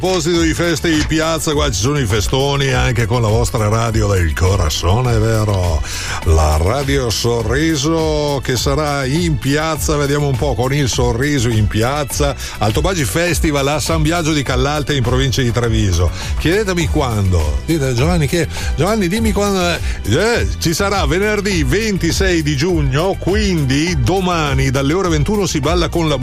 A proposito di feste di piazza, qua ci sono i festoni anche con la vostra radio del Corazon, è vero? La Radio Sorriso che sarà in piazza, vediamo un po', con il Sorriso in piazza, Alto Bagi Festival a San Biagio di Callalta in provincia di Treviso. Chiedetemi quando. Dite Giovanni, dimmi quando. Ci sarà venerdì 26 di giugno, quindi domani dalle ore 21 si balla con la